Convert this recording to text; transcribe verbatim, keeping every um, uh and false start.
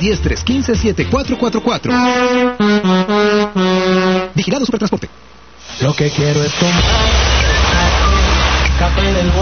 diez, tres uno cinco, siete cuatro cuatro cuatro. Vigilado Supertransporte. Lo que quiero es tomar café del bueno.